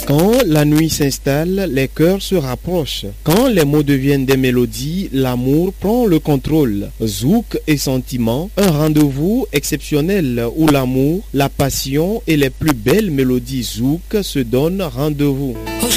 Quand la nuit s'installe, les cœurs se rapprochent. Quand les mots deviennent des mélodies, l'amour prend le contrôle. Zouk et sentiment, un rendez-vous exceptionnel où l'amour, la passion et les plus belles mélodies zouk se donnent rendez-vous.